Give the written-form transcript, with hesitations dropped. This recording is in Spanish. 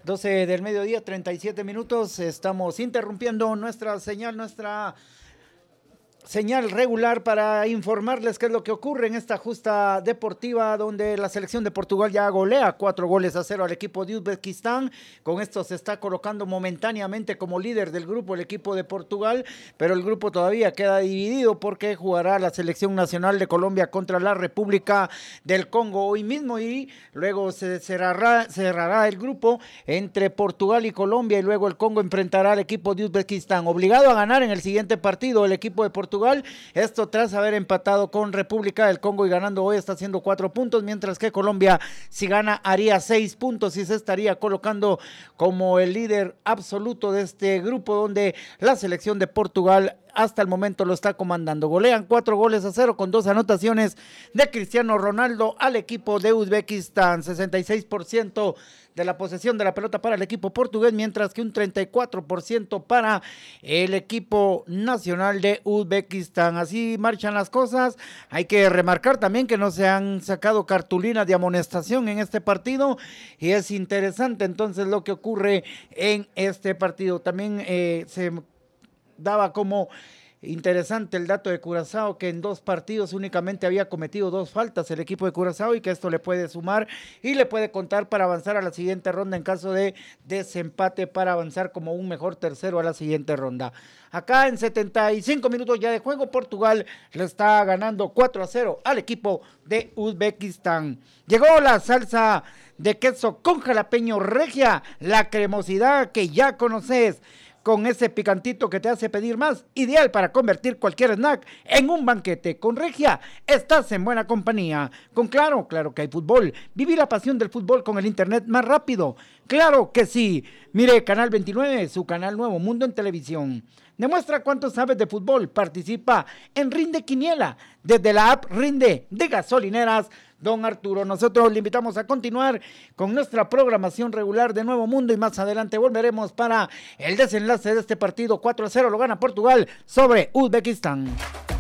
12 del mediodía, 37 minutos. Estamos interrumpiendo nuestra señal regular para informarles qué es lo que ocurre en esta justa deportiva donde la selección de Portugal ya golea 4-0 al equipo de Uzbekistán. Con esto se está colocando momentáneamente como líder del grupo el equipo de Portugal, pero el grupo todavía queda dividido porque jugará la selección nacional de Colombia contra la República del Congo hoy mismo y luego se cerrará el grupo entre Portugal y Colombia y luego el Congo enfrentará al equipo de Uzbekistán. Obligado a ganar en el siguiente partido el equipo de Portugal, esto tras haber empatado con República del Congo y ganando hoy está haciendo 4 puntos, mientras que Colombia si gana haría 6 puntos y se estaría colocando como el líder absoluto de este grupo donde la selección de Portugal hasta el momento lo está comandando. Golean 4-0 con 2 anotaciones de Cristiano Ronaldo al equipo de Uzbekistán. 66% de la posesión de la pelota para el equipo portugués, mientras que un 34% para el equipo nacional de Uzbekistán. Así marchan las cosas. Hay que remarcar también que no se han sacado cartulinas de amonestación en este partido y es interesante entonces lo que ocurre en este partido. También se daba como interesante el dato de Curazao, que en 2 partidos únicamente había cometido 2 faltas el equipo de Curazao y que esto le puede sumar y le puede contar para avanzar a la siguiente ronda en caso de desempate, para avanzar como un mejor tercero a la siguiente ronda. Acá en 75 minutos ya de juego, Portugal le está ganando 4-0 al equipo de Uzbekistán. Llegó la salsa de queso con jalapeño regia, la cremosidad que ya conoces, con ese picantito que te hace pedir más, ideal para convertir cualquier snack en un banquete. Con Regia estás en buena compañía. Con Claro que hay fútbol. Viví la pasión del fútbol con el internet más rápido. Claro que sí. Mire, Canal 29, su canal Nuevo Mundo en televisión. Demuestra cuánto sabes de fútbol. Participa en Rinde Quiniela desde la app Rinde de Gasolineras Don Arturo. Nosotros le invitamos a continuar con nuestra programación regular de Nuevo Mundo y más adelante volveremos para el desenlace de este partido. 4-0 lo gana Portugal sobre Uzbekistán.